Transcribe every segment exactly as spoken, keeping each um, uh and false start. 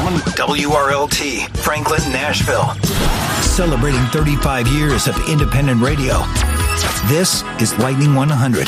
W R L T, Franklin, Nashville. Celebrating thirty-five years of independent radio. This is Lightning one hundred.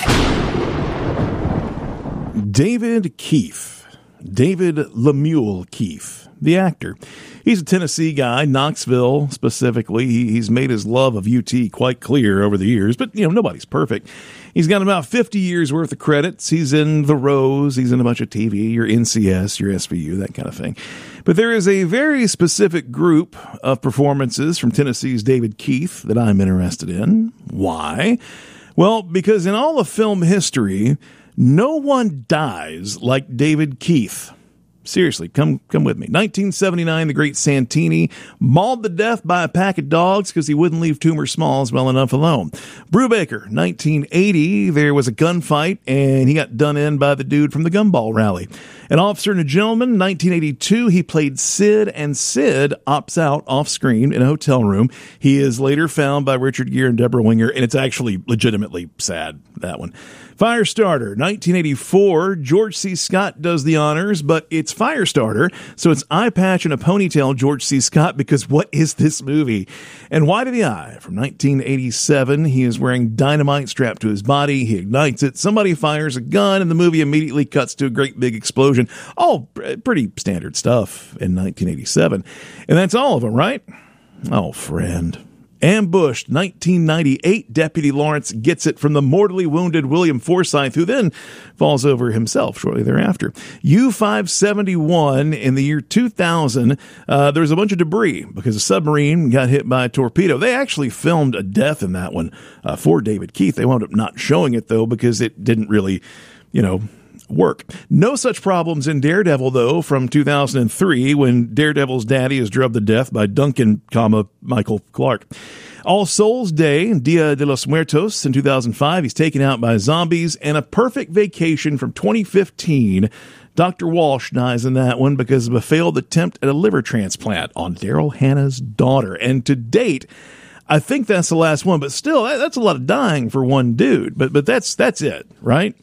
David Keith. David Lemuel Keith, the actor. He's a Tennessee guy, Knoxville specifically. He, he's made his love of U T quite clear over the years, but, you know, nobody's perfect. He's got about fifty years worth of credits. He's in The Rose. He's in a bunch of T V, your N C S, your S V U, that kind of thing. But there is a very specific group of performances from Tennessee's David Keith that I'm interested in. Why? Well, because in all of film history, no one dies like David Keith. Seriously, come come with me. nineteen seventy-nine, the great Santini mauled to death by a pack of dogs because he wouldn't leave Toomer Smalls well enough alone. Brubaker, nineteen eighty, there was a gunfight, and he got done in by the dude from the Gumball Rally. An Officer and a Gentleman, nineteen eighty-two, he played Sid, and Sid opts out off-screen in a hotel room. He is later found by Richard Gere and Deborah Winger, and it's actually legitimately sad, that one. Firestarter, nineteen eighty-four, George C. Scott does the honors, but it's Firestarter, so it's eye patch and a ponytail George C. Scott, because what is this movie? And Why to the Eye, from nineteen eighty-seven, he is wearing dynamite strapped to his body, he ignites it, somebody fires a gun, and the movie immediately cuts to a great big explosion. All pretty standard stuff in nineteen eighty-seven. And that's all of them, right? Oh, friend. Ambushed, nineteen ninety-eight, Deputy Lawrence gets it from the mortally wounded William Forsythe, who then falls over himself shortly thereafter. U five seventy-one, in the year two thousand, uh, there was a bunch of debris because a submarine got hit by a torpedo. They actually filmed a death in that one uh, for David Keith. They wound up not showing it, though, because it didn't really, you know, work. No such problems in Daredevil, though, from two thousand three, when Daredevil's daddy is drubbed to death by Duncan, comma, Michael Clark. All Souls Day, Dia de los Muertos, in two thousand five, he's taken out by zombies. And A Perfect Vacation from twenty fifteen, Doctor Walsh dies in that one because of a failed attempt at a liver transplant on Daryl Hannah's daughter. And to date, I think that's the last one, but still, that's a lot of dying for one dude. But but that's that's it, right?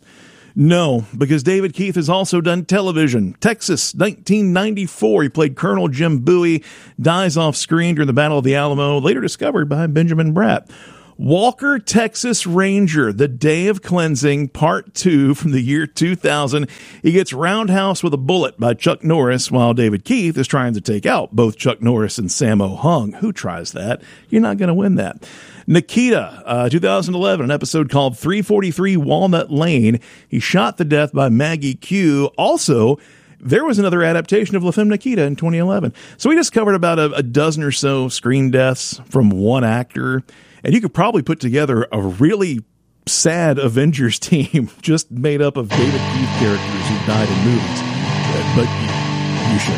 No, because David Keith has also done television. Texas, nineteen ninety-four. He played Colonel Jim Bowie, dies off screen during the Battle of the Alamo, later discovered by Benjamin Bratt. Walker, Texas Ranger, The Day of Cleansing, Part two from the year two thousand. He gets roundhouse with a bullet by Chuck Norris while David Keith is trying to take out both Chuck Norris and Sammo Hung. Who tries that? You're not going to win that. Nikita, uh, two thousand eleven, an episode called three forty-three Walnut Lane. He shot to death by Maggie Q. Also, there was another adaptation of La Femme Nikita in twenty eleven. So we just covered about a, a dozen or so screen deaths from one actor. And you could probably put together a really sad Avengers team just made up of David Keith characters who died in movies. But you, you should.